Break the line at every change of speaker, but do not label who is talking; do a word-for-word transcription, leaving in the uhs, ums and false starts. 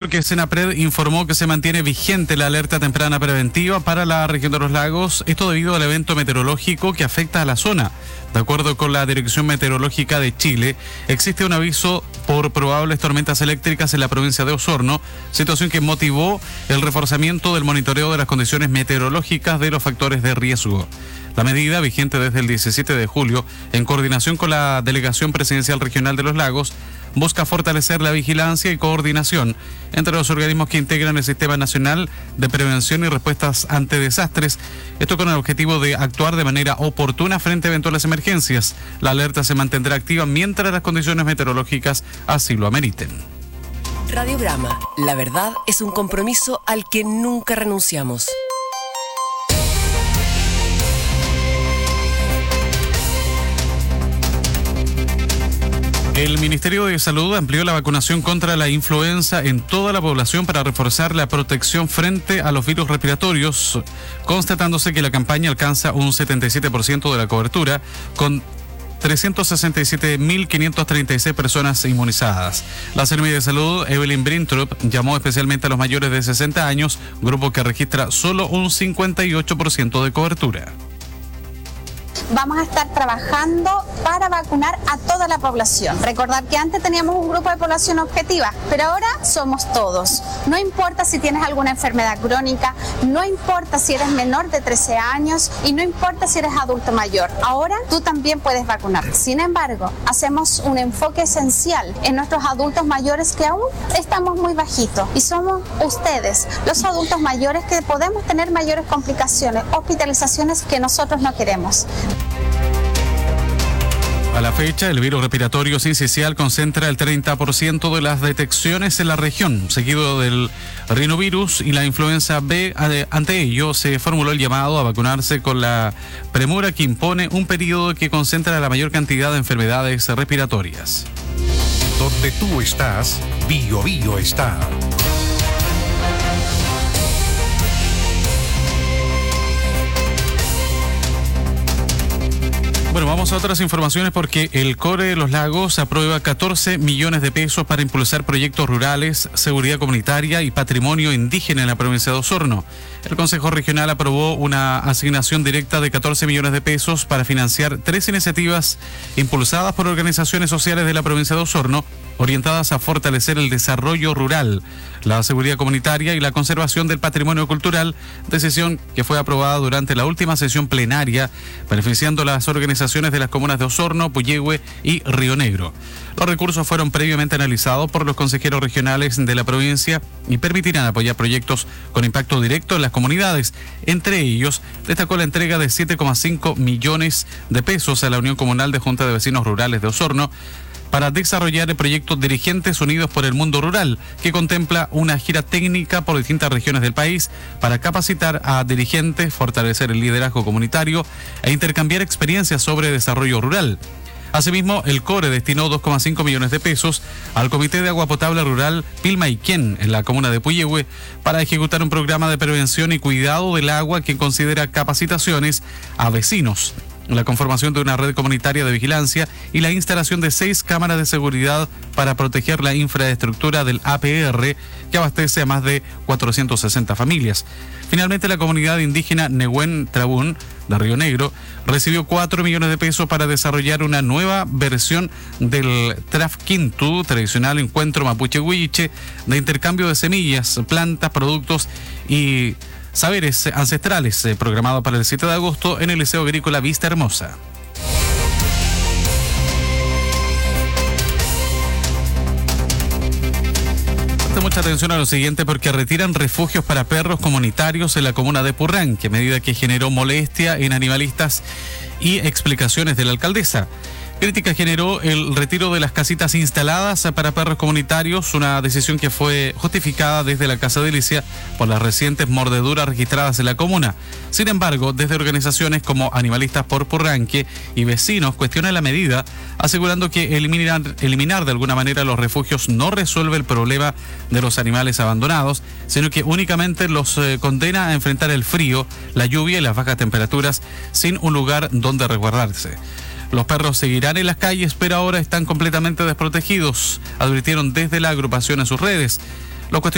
porque Senapred informó que se mantiene vigente la alerta temprana preventiva para la región de los lagos, esto debido al evento meteorológico que afecta a la zona. De acuerdo con la Dirección Meteorológica de Chile, existe un aviso por probables tormentas eléctricas en la provincia de Osorno, situación que motivó el reforzamiento del monitoreo de las condiciones meteorológicas de los factores de riesgo. La medida, vigente desde el diecisiete de julio, en coordinación con la Delegación Presidencial Regional de los Lagos, busca fortalecer la vigilancia y coordinación entre los organismos que integran el Sistema Nacional de Prevención y Respuestas ante Desastres, esto con el objetivo de actuar de manera oportuna frente a eventuales emergencias. La alerta se mantendrá activa mientras las condiciones meteorológicas así lo ameriten.
Radiograma, la verdad es un compromiso al que nunca renunciamos.
El Ministerio de Salud amplió la vacunación contra la influenza en toda la población para reforzar la protección frente a los virus respiratorios, constatándose que la campaña alcanza un setenta y siete por ciento de la cobertura, con trescientas sesenta y siete mil quinientas treinta y seis personas inmunizadas. La Seremi de Salud, Evelyn Brintrup, llamó especialmente a los mayores de sesenta años, grupo que registra solo un cincuenta y ocho por ciento de cobertura.
Vamos a estar trabajando para vacunar a toda la población. Recordar que antes teníamos un grupo de población objetiva, pero ahora somos todos. No importa si tienes alguna enfermedad crónica, no importa si eres menor de trece años y no importa si eres adulto mayor. Ahora tú también puedes vacunar. Sin embargo, hacemos un enfoque esencial en nuestros adultos mayores que aún estamos muy bajitos y somos ustedes, los adultos mayores, que podemos tener mayores complicaciones, hospitalizaciones que nosotros no queremos.
A la fecha, el virus respiratorio sincicial concentra el treinta por ciento de las detecciones en la región, seguido del rinovirus y la influenza B. Ante ello, se formuló el llamado a vacunarse con la premura que impone un periodo que concentra la mayor cantidad de enfermedades respiratorias.
Donde tú estás, Bio Bio está.
Bueno, vamos a otras informaciones porque el Core de los Lagos aprueba catorce millones de pesos para impulsar proyectos rurales, seguridad comunitaria y patrimonio indígena en la provincia de Osorno. El Consejo Regional aprobó una asignación directa de catorce millones de pesos para financiar tres iniciativas impulsadas por organizaciones sociales de la provincia de Osorno, orientadas a fortalecer el desarrollo rural, la seguridad comunitaria y la conservación del patrimonio cultural, decisión que fue aprobada durante la última sesión plenaria, beneficiando a las organizaciones de las comunas de Osorno, Puyehue y Río Negro. Los recursos fueron previamente analizados por los consejeros regionales de la provincia y permitirán apoyar proyectos con impacto directo en las comunidades. Entre ellos, destacó la entrega de siete coma cinco millones de pesos a la Unión Comunal de Junta de Vecinos Rurales de Osorno, para desarrollar el proyecto Dirigentes Unidos por el Mundo Rural, que contempla una gira técnica por distintas regiones del país para capacitar a dirigentes, fortalecer el liderazgo comunitario e intercambiar experiencias sobre desarrollo rural. Asimismo, el Core destinó dos coma cinco millones de pesos al Comité de Agua Potable Rural Pilmaiquén en la comuna de Puyehue para ejecutar un programa de prevención y cuidado del agua que considera capacitaciones a vecinos, la conformación de una red comunitaria de vigilancia y la instalación de seis cámaras de seguridad para proteger la infraestructura del A P R, que abastece a más de cuatrocientas sesenta familias. Finalmente, la comunidad indígena Nehuen Trabún de Río Negro recibió cuatro millones de pesos para desarrollar una nueva versión del Trafquintu, tradicional encuentro mapuche-huilliche de intercambio de semillas, plantas, productos y saberes ancestrales, eh, programado para el siete de agosto en el Liceo Agrícola Vista Hermosa. Presta mucha atención a lo siguiente porque retiran refugios para perros comunitarios en la comuna de Purranque, medida que generó molestia en animalistas y explicaciones de la alcaldesa. Crítica generó el retiro de las casitas instaladas para perros comunitarios, una decisión que fue justificada desde la Casa Delicia por las recientes mordeduras registradas en la comuna. Sin embargo, desde organizaciones como Animalistas por Purranque y vecinos cuestionan la medida, asegurando que eliminar, eliminar de alguna manera los refugios no resuelve el problema de los animales abandonados, sino que únicamente los eh, condena a enfrentar el frío, la lluvia y las bajas temperaturas sin un lugar donde resguardarse. Los perros seguirán en las calles, pero ahora están completamente desprotegidos, advirtieron desde la agrupación en sus redes. Los